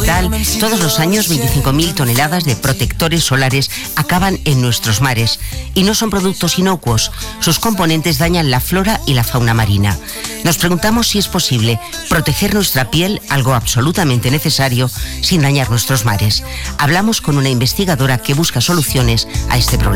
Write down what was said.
ambiental, todos los años 25.000 toneladas de protectores solares acaban en nuestros mares. Y no son productos inocuos, sus componentes dañan la flora y la fauna marina. Nos preguntamos si es posible proteger nuestra piel, algo absolutamente necesario, sin dañar nuestros mares. Hablamos con una investigadora que busca soluciones a este problema.